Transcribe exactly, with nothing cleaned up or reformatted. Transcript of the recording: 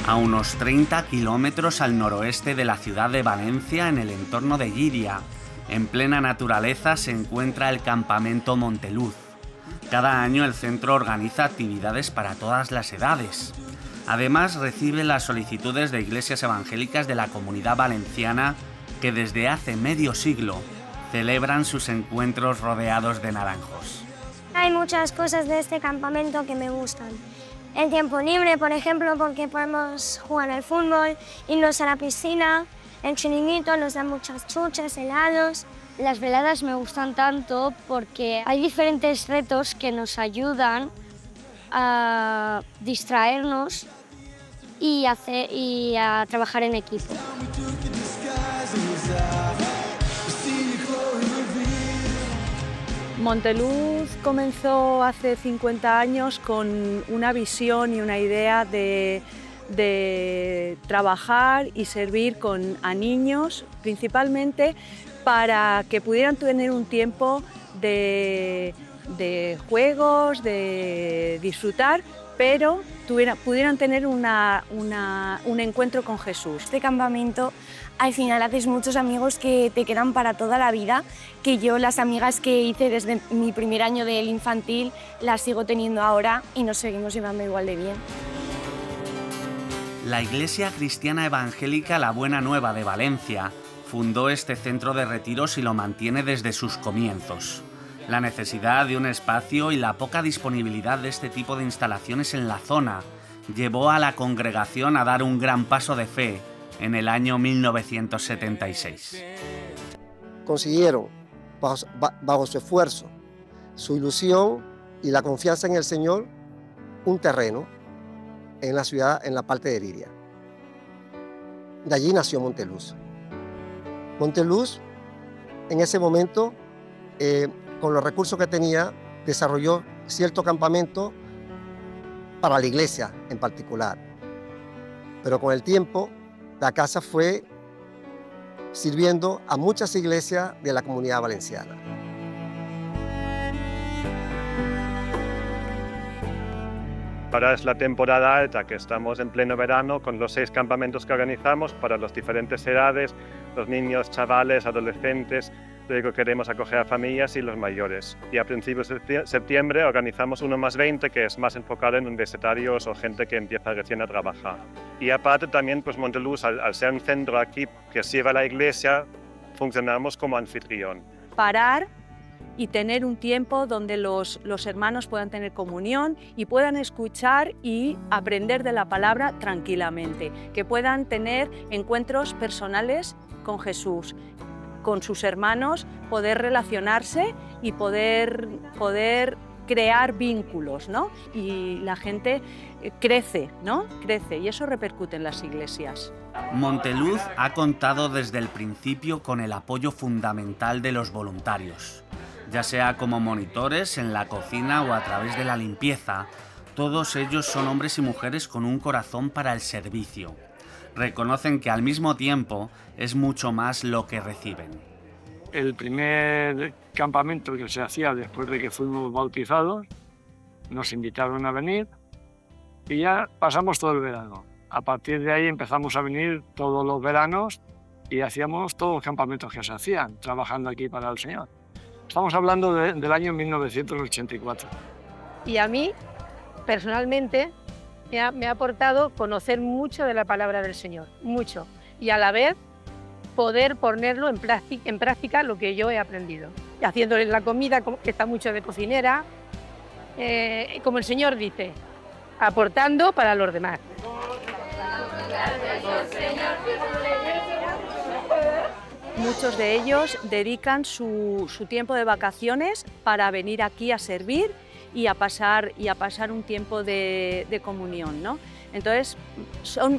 A unos treinta kilómetros al noroeste de la ciudad de Valencia, en el entorno de Llíria, en plena naturaleza, se encuentra el campamento Monteluz. Cada año el centro organiza actividades para todas las edades. Además, recibe las solicitudes de iglesias evangélicas de la Comunidad Valenciana que desde hace medio siglo celebran sus encuentros rodeados de naranjos. Hay muchas cosas de este campamento que me gustan. El tiempo libre, por ejemplo, porque podemos jugar al fútbol, irnos a la piscina, el chiringuito, nos dan muchas chuches, helados. Las veladas me gustan tanto porque hay diferentes retos que nos ayudan a distraernos y, hacer, y a trabajar en equipo. Monteluz comenzó hace cincuenta años con una visión y una idea de, de trabajar y servir con, a niños, principalmente para que pudieran tener un tiempo de, de juegos, de disfrutar, pero tuviera, pudieran tener una, una, un encuentro con Jesús. Este campamento, al final haces muchos amigos que te quedan para toda la vida, que yo las amigas que hice desde mi primer año del infantil las sigo teniendo ahora y nos seguimos llevando igual de bien. La Iglesia Cristiana Evangélica La Buena Nueva de Valencia fundó este centro de retiros y lo mantiene desde sus comienzos. La necesidad de un espacio y la poca disponibilidad de este tipo de instalaciones en la zona llevó a la congregación a dar un gran paso de fe en el año mil novecientos setenta y seis. Consiguieron, bajo, bajo su esfuerzo, su ilusión y la confianza en el Señor, un terreno en la ciudad, en la parte de Llíria. De allí nació Monteluz. Monteluz, en ese momento, eh, con los recursos que tenía, desarrolló cierto campamento para la iglesia en particular. Pero con el tiempo, la casa fue sirviendo a muchas iglesias de la Comunidad Valenciana. Ahora es la temporada alta, que estamos en pleno verano, con los seis campamentos que organizamos para las diferentes edades, los niños, chavales, adolescentes. Luego queremos acoger a familias y los mayores. Y a principios de septiembre organizamos uno más veinte, que es más enfocado en universitarios o gente que empieza recién a trabajar. Y aparte también, pues Monteluz, al, al ser un centro aquí que sirve a la iglesia, funcionamos como anfitrión. Parar y tener un tiempo donde los, los hermanos puedan tener comunión y puedan escuchar y aprender de la palabra tranquilamente, que puedan tener encuentros personales con Jesús, con sus hermanos, poder relacionarse y poder, poder crear vínculos, ¿no? Y la gente crece, ¿no? Crece, y eso repercute en las iglesias. Monteluz ha contado desde el principio con el apoyo fundamental de los voluntarios, ya sea como monitores en la cocina o a través de la limpieza. Todos ellos son hombres y mujeres con un corazón para el servicio. Reconocen que al mismo tiempo es mucho más lo que reciben. El primer campamento que se hacía después de que fuimos bautizados, nos invitaron a venir y ya pasamos todo el verano. A partir de ahí empezamos a venir todos los veranos y hacíamos todos los campamentos que se hacían, trabajando aquí para el Señor. Estamos hablando de, del año mil novecientos ochenta y cuatro. Y a mí, personalmente, Me ha, me ha aportado conocer mucho de la palabra del Señor, mucho, y a la vez poder ponerlo en práctica, en práctica lo que yo he aprendido. Y haciéndole la comida, que está mucho de cocinera, eh, como el Señor dice, aportando para los demás. Muchos de ellos dedican su, su tiempo de vacaciones para venir aquí a servir y a pasar, y a pasar un tiempo de, de comunión, ¿no? Entonces, son